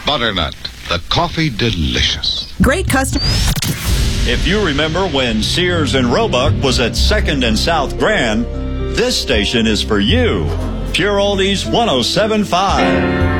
Butternut, the coffee delicious. Great customer. If you remember when Sears and Roebuck was at 2nd and South Grand, this station is for you. Pure Oldies 107.5.